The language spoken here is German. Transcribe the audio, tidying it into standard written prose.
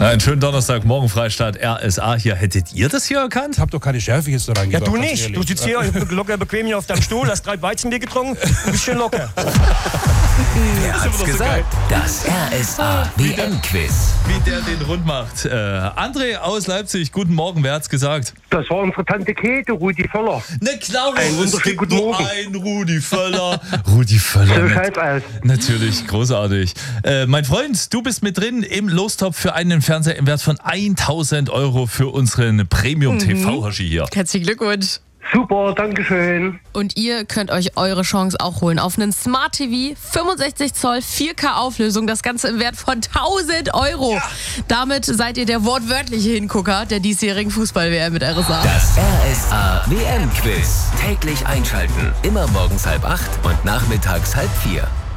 Einen schönen Donnerstagmorgen, Freistaat RSA hier. Hättet ihr das hier erkannt? Ich hab doch keine Schärfe jetzt da Ja, reingebracht. du nicht. Du sitzt hier locker bequem hier auf deinem Stuhl, hast 3 Weizenbier getrunken, ein bisschen locker. Wer hat's gesagt? Das RSA WM-Quiz. Wie der den rund macht. André aus Leipzig, guten Morgen, wer hat's gesagt? Das war unsere Tante Käthe, Rudi Völler. Ne, klar, Einen es wunderschönen gibt guten nur Morgen. einen Rudi Völler. Rudi Völler. So schaut's aus. Natürlich, großartig. Mein Freund, du bist mit drin im Lostopf für einen Fernseher im Wert von 1.000 € für unseren Premium-TV-Hoshi hier. Herzlichen Glückwunsch. Super, dankeschön. Und ihr könnt euch eure Chance auch holen auf einen Smart TV, 65 Zoll, 4K Auflösung, das Ganze im Wert von 1.000 €. Ja. Damit seid ihr der wortwörtliche Hingucker der diesjährigen Fußball-WM mit RSA. Das RSA WM-Quiz. Täglich einschalten. Immer morgens 7:30 und nachmittags 3:30.